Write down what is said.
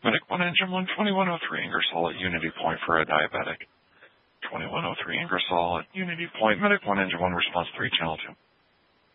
Medic 1, Engine 1, 2103, Ingersoll at Unity Point for a diabetic. 2103, Ingersoll at Unity Point, Medic 1, Engine 1, response 3, Channel 2.